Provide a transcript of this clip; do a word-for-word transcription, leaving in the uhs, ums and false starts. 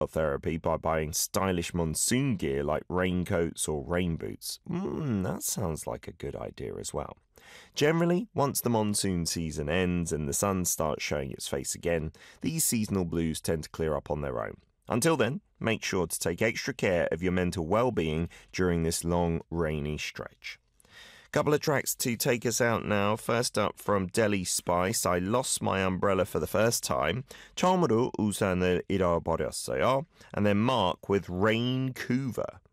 therapy by buying stylish monsoon gear like raincoats or rain boots. Hmm, that sounds like a good idea as well. Generally, once the monsoon season ends and the sun starts showing its face again, these seasonal blues tend to clear up on their own. Until then, make sure to take extra care of your mental well-being during this long, rainy stretch. Couple of tracks to take us out now. First up from Delhi Spice, I Lost My Umbrella for the First Time. 처음으로 우산을 잃어버렸어요. And then Mark with Raincouver.